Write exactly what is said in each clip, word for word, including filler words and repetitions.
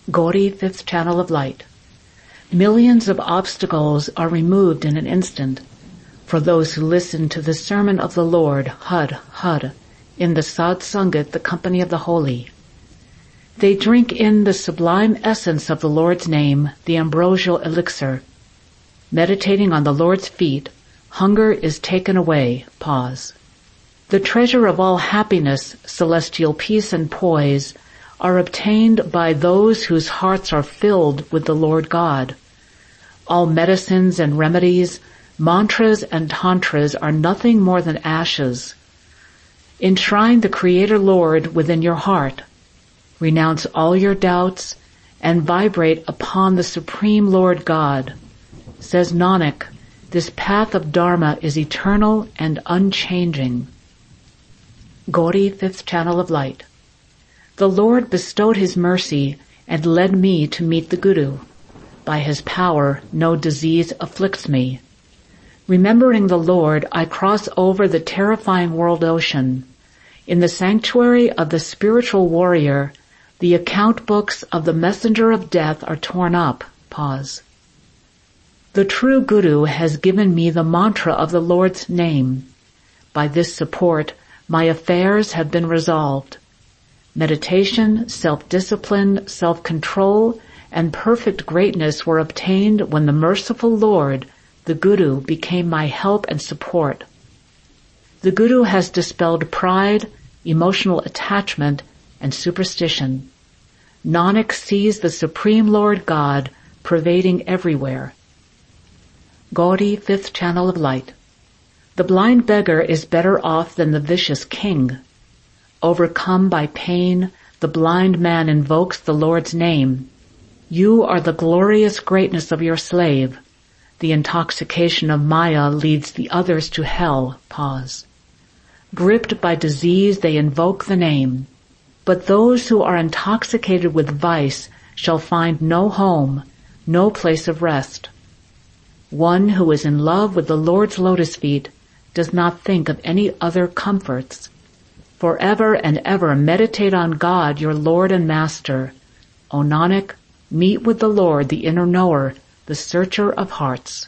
Gauri, fifth channel of light. Millions of obstacles are removed in an instant for those who listen to the sermon of the Lord, Had, Had, in the Sad Sangat, the company of the holy. They drink in the sublime essence of the Lord's name, the ambrosial elixir. Meditating on the Lord's feet, hunger is taken away. Pause. The treasure of all happiness, celestial peace and poise, are obtained by those whose hearts are filled with the Lord God. All medicines and remedies, mantras and tantras are nothing more than ashes. Enshrine the Creator Lord within your heart. Renounce all your doubts and vibrate upon the Supreme Lord God. Says Nanak, this path of Dharma is eternal and unchanging. Gauri, fifth channel of light. The Lord bestowed His mercy and led me to meet the Guru. By His power, no disease afflicts me. Remembering the Lord, I cross over the terrifying world ocean. In the sanctuary of the spiritual warrior, the account books of the messenger of death are torn up. Pause. The true Guru has given me the mantra of the Lord's name. By this support, my affairs have been resolved. Meditation, self-discipline, self-control, and perfect greatness were obtained when the merciful Lord, the Guru, became my help and support. The Guru has dispelled pride, emotional attachment, and superstition. Nanak sees the Supreme Lord God pervading everywhere. Gauri, fifth channel of light. The blind beggar is better off than the vicious king. Overcome by pain, the blind man invokes the Lord's name. You are the glorious greatness of your slave. The intoxication of Maya leads the others to hell. Pause. Gripped by disease, they invoke the name. But those who are intoxicated with vice shall find no home, no place of rest. One who is in love with the Lord's lotus feet does not think of any other comforts. Forever and ever meditate on God, your Lord and Master. O Nanak, meet with the Lord, the inner knower, the searcher of hearts.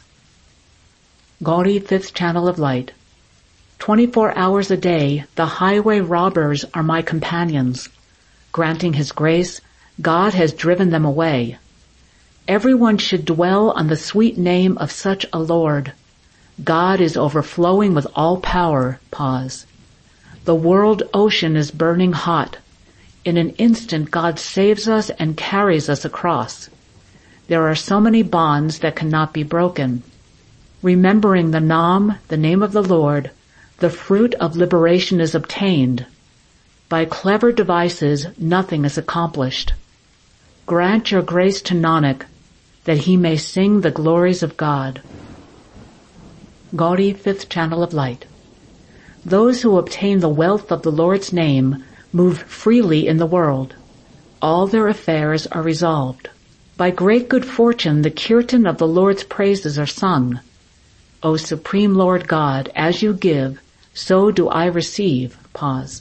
Gauri, fifth channel of light. Twenty-four hours a day, the highway robbers are my companions. Granting His grace, God has driven them away. Everyone should dwell on the sweet name of such a Lord. God is overflowing with all power. Pause. The world ocean is burning hot. In an instant, God saves us and carries us across. There are so many bonds that cannot be broken. Remembering the Nam, the name of the Lord, the fruit of liberation is obtained. By clever devices, nothing is accomplished. Grant your grace to Nanak, that he may sing the glories of God. Gauri, fifth channel of light. Those who obtain the wealth of the Lord's name move freely in the world. All their affairs are resolved. By great good fortune, the kirtan of the Lord's praises are sung. O Supreme Lord God, as you give, so do I receive. Pause.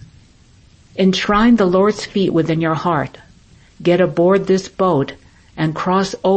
Enshrine the Lord's feet within your heart. Get aboard this boat and cross over